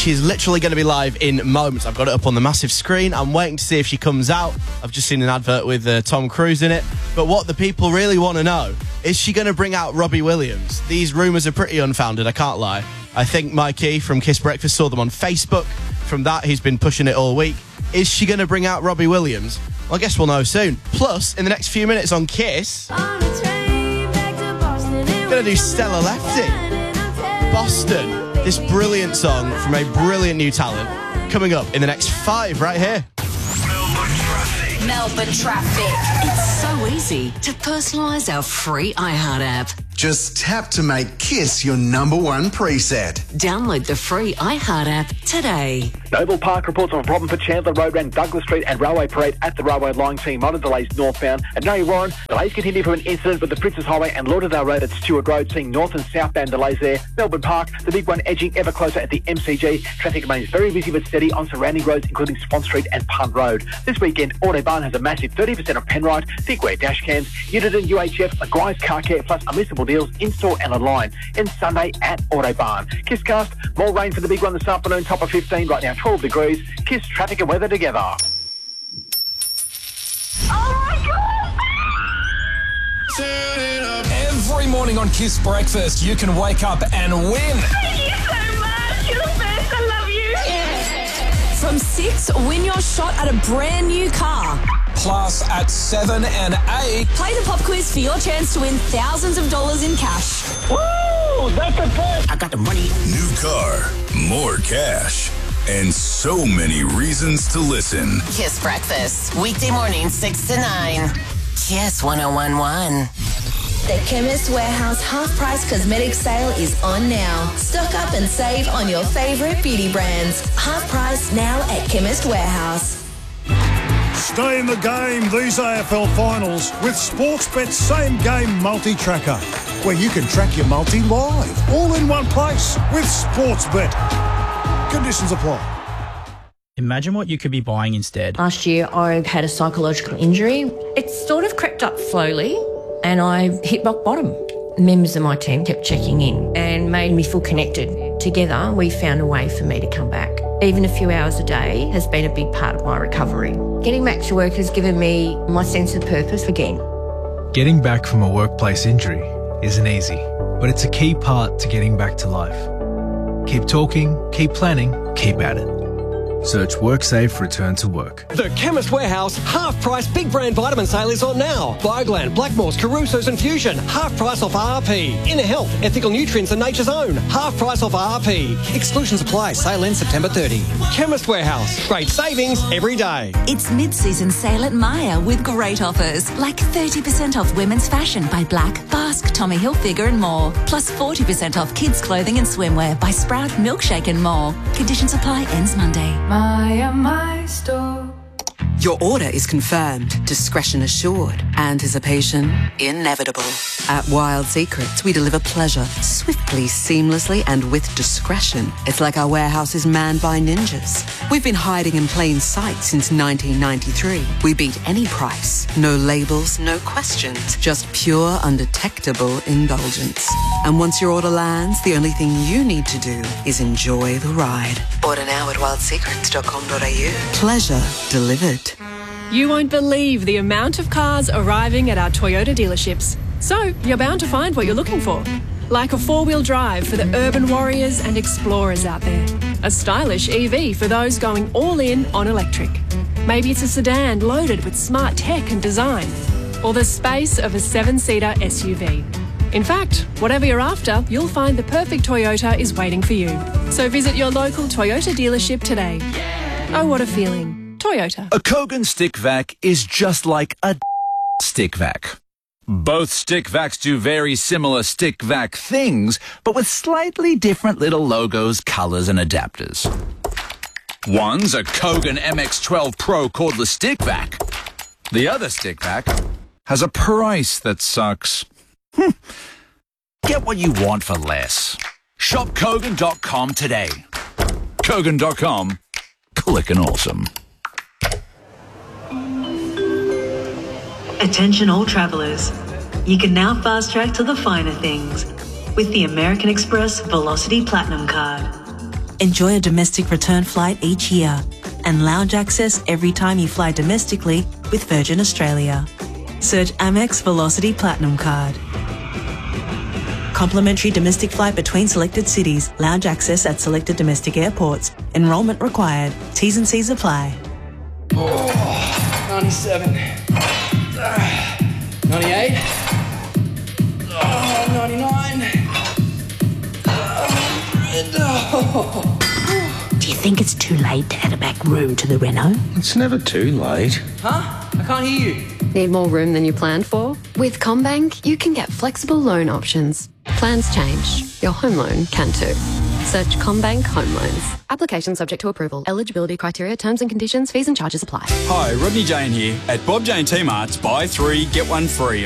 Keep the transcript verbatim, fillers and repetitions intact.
She's literally going to be live in moments. I've got it up on the massive screen. I'm waiting to see if she comes out. I've just seen an advert with uh, Tom Cruise in it. But what the people really want to know, is she going to bring out Robbie Williams? These rumours are pretty unfounded, I can't lie. I think Mikey from Kiss Breakfast saw them on Facebook. From that, he's been pushing it all week. Is she going to bring out Robbie Williams? Well, I guess we'll know soon. Plus, in the next few minutes on Kiss, I'm going to do Stella Lefty. Boston. This brilliant song from a brilliant new talent. Coming up in the next five right here. Melbourne traffic. Melbourne traffic. It's so easy to personalise our free iHeart app. Just tap to make Kiss your number one preset. Download the free iHeart app today. Noble Park reports of a problem for Chandler Road around Douglas Street and Railway Parade at the railway line, seeing minor delays northbound. At Nari Warren, delays continue from an incident with the Princess Highway and Lauderdale Road at Stewart Road, seeing north and southbound delays there. Melbourne Park, the big one edging ever closer at the M C G. Traffic remains very busy but steady on surrounding roads, including Swan Street and Punt Road. This weekend, Autobahn has a massive thirty percent off Penrite, Thickwear dash cams, Uniden U H F, Maguire's Car Care, plus unmissable deals in-store and online. And Sunday at Autobahn. Kisscast, more rain for the big one this afternoon, top of fifteen, right now twelve degrees. Kiss traffic and weather together. Oh my God! Every morning on Kiss Breakfast, you can wake up and win. Thank you so much. You're the best. I love you. From six, win your shot at a brand new car. Plus, at seven and eight, play the pop quiz for your chance to win thousands of dollars in cash. Woo! That's the best. I got the money. New car, more cash, and so many reasons to listen. Kiss Breakfast, weekday morning, six to nine. Kiss one oh one one. The Chemist Warehouse half-price cosmetic sale is on now. Stock up and save on your favourite beauty brands. Half price now at Chemist Warehouse. Stay in the game these A F L finals with Sportsbet's Same Game Multi-Tracker, where you can track your multi live, all in one place with Sportsbet. Conditions apply. Imagine what you could be buying instead. Last year I had a psychological injury. It sort of crept up slowly and I hit rock bottom. Members of my team kept checking in and made me feel connected. Together we found a way for me to come back. Even a few hours a day has been a big part of my recovery. Getting back to work has given me my sense of purpose again. Getting back from a workplace injury isn't easy, but it's a key part to getting back to life. Keep talking, keep planning, keep at it. Search WorkSafe Return to Work. The Chemist Warehouse half-price big brand vitamin sale is on now. Biogland, Blackmore's, Caruso's and Fusion, half price off R R P. Inner Health, Ethical Nutrients and Nature's Own, half price off R R P. Exclusions apply. Sale ends September thirtieth. Chemist Warehouse, great savings every day. It's mid-season sale at Myer with great offers, like thirty percent off women's fashion by Black, Basque, Tommy Hilfiger and more. Plus forty percent off kids' clothing and swimwear by Sprout, Milkshake and more. Conditions apply. Ends Monday. My, my store. Your order is confirmed, discretion assured, anticipation inevitable. At Wild Secrets, we deliver pleasure swiftly, seamlessly, and with discretion. It's like our warehouse is manned by ninjas. We've been hiding in plain sight since nineteen ninety-three. We beat any price. No labels, no questions, just pure, undetectable indulgence. And once your order lands, the only thing you need to do is enjoy the ride. Order now at wild secrets dot com dot a u. Pleasure delivered. You won't believe the amount of cars arriving at our Toyota dealerships. So you're bound to find what you're looking for. Like a four-wheel drive for the urban warriors and explorers out there. A stylish E V for those going all in on electric. Maybe it's a sedan loaded with smart tech and design. Or the space of a seven-seater S U V. In fact, whatever you're after, you'll find the perfect Toyota is waiting for you. So visit your local Toyota dealership today. Oh, what a feeling. Toyota. A Kogan stick vac is just like a stick vac. Both stick vacs do very similar stick vac things, but with slightly different little logos, colors, and adapters. One's a Kogan M X twelve Pro cordless stick vac. The other stick vac has a price that sucks. Hm. Get what you want for less. Shop Kogan dot com today. Kogan dot com. Clickin' awesome. Attention all travellers. You can now fast track to the finer things with the American Express Velocity Platinum Card. Enjoy a domestic return flight each year and lounge access every time you fly domestically with Virgin Australia. Search Amex Velocity Platinum Card. Complimentary domestic flight between selected cities. Lounge access at selected domestic airports. Enrolment required. T's and C's apply. Oh, ninety-seven. Uh, ninety-eight. Oh, ninety-nine. Oh. Do you think it's too late to add a back room to the reno? It's never too late. Huh? I can't hear you. Need more room than you planned for? With CommBank, you can get flexible loan options. Plans change. Your home loan can too. Search CommBank Home Loans. Application subject to approval. Eligibility criteria, terms and conditions, fees and charges apply. Hi, Rodney Jane here. At Bob Jane T-Mart's, buy three, get one free